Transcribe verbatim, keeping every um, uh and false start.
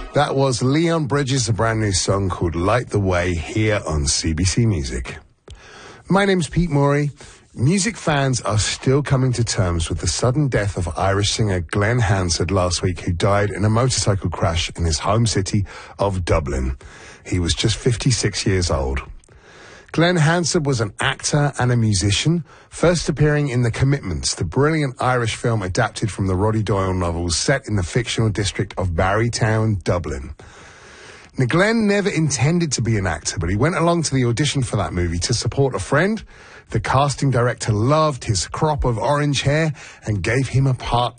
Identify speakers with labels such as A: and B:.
A: That was Leon Bridges, a brand new song called Light the Way here on C B C Music. My name's Pete Morey. Music fans are still coming to terms with the sudden death of Irish singer Glenn Hansard last week, who died in a motorcycle crash in his home city of Dublin. He was just fifty-six years old. Glenn Hansard was an actor and a musician, first appearing in The Commitments, the brilliant Irish film adapted from the Roddy Doyle novels set in the fictional district of Barrytown, Dublin. Now, Glenn never intended to be an actor, but he went along to the audition for that movie to support a friend. The casting director loved his crop of orange hair and gave him a part